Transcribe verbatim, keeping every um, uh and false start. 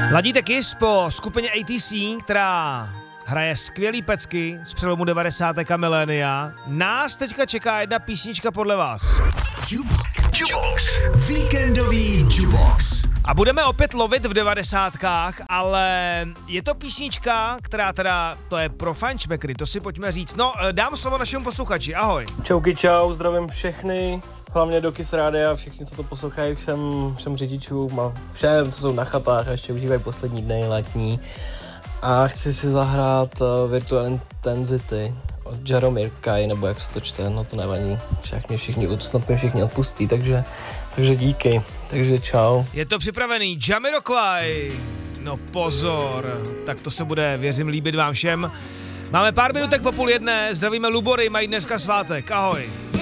Ladíte Kiss po skupině A T C, která hraje skvělý pecky z přelomu devadesátek a milénia. Nás teďka čeká jedna písnička podle vás. Jukebox. Jukebox. Víkendový Jukebox. A budeme opět lovit v devadesátkách, ale je to písnička, která teda, to je pro fančmekry, to si pojďme říct. No, dám slovo našemu posluchači, ahoj. Čauky čau, zdravím všechny, hlavně do Kiss Rádia, všichni, co to poslouchají, všem, všem řidičům a všem, co jsou na chatách a ještě užívají poslední dny letní. A chci si zahrát uh, Virtual Intensity od Jaromír Kaj, nebo jak se to čte, no to nevadí, všichni, všichni, snad mě všichni odpustí, takže, takže díky, takže čau. Je to připravený, Jamiroquai. No pozor, tak to se bude, věřím, líbit vám všem. Máme pár minutek po půl jedné, zdravíme Lubory, mají dneska svátek, ahoj.